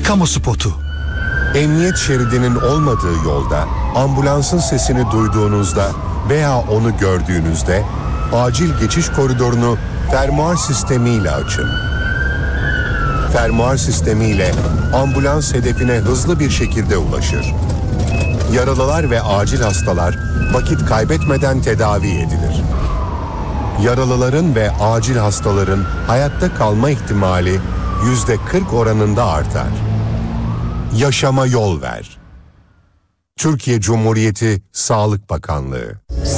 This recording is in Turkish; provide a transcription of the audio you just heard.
Kamu spotu. Emniyet şeridinin olmadığı yolda ambulansın sesini duyduğunuzda veya onu gördüğünüzde acil geçiş koridorunu fermuar sistemiyle açın. Fermuar sistemiyle ambulans hedefine hızlı bir şekilde ulaşır. Yaralılar ve acil hastalar vakit kaybetmeden tedavi edilir. Yaralıların ve acil hastaların hayatta kalma ihtimali %40 oranında artar. Yaşama yol ver. Türkiye Cumhuriyeti Sağlık Bakanlığı.